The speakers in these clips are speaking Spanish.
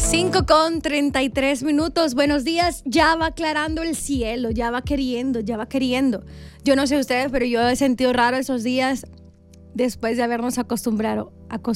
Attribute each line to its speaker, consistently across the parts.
Speaker 1: 5:33. Buenos días. Ya va aclarando el cielo, ya va queriendo. Yo no sé ustedes, pero yo he sentido raro esos días después de habernos acostumbrado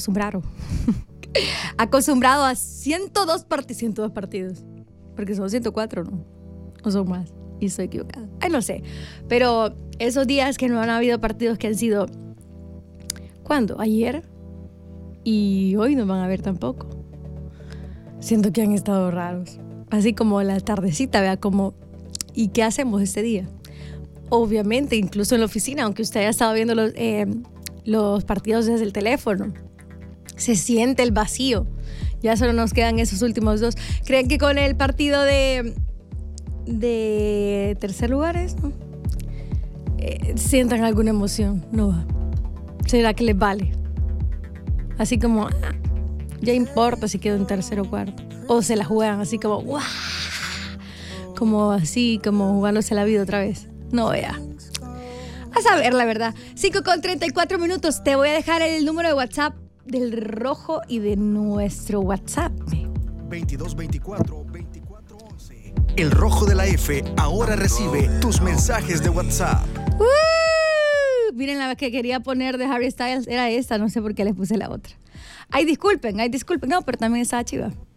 Speaker 1: a 102 partidos. Porque son 104, ¿no? O son más. Y estoy equivocada. Ay, no sé. Pero esos días que no han habido partidos que han sido... ¿Cuándo? ¿Ayer? Y hoy no van a haber tampoco. Siento que han estado raros. Así como la tardecita, vea, como... ¿Y qué hacemos este día? Obviamente, incluso en la oficina, aunque usted haya estado viendo los partidos desde el teléfono, se siente el vacío. Ya solo nos quedan esos últimos dos. ¿Creen que con el partido de tercer lugar ¿no? Sientan alguna emoción? No va. ¿Será que les vale? Así como, ya importa si quedo en tercero o cuarto. O se la juegan así como, ¡guau! Como así, como jugándose la vida otra vez. No vea. A saber, la verdad. 5:34. Te voy a dejar el número de WhatsApp del Rojo y de nuestro WhatsApp.
Speaker 2: 2224-2411. El Rojo de la F ahora recibe tus mensajes de WhatsApp.
Speaker 1: Miren, la que quería poner de Harry Styles era esta. No sé por qué les puse la otra. Ay, disculpen. No, pero también estaba chiva.